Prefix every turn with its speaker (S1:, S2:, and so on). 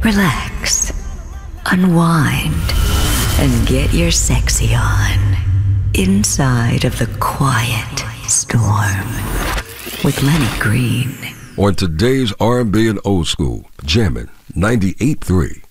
S1: relax, unwind, and get your sexy on inside of the quiet storm with Lenny Green.
S2: On today's R&B and old school, jamming 98.3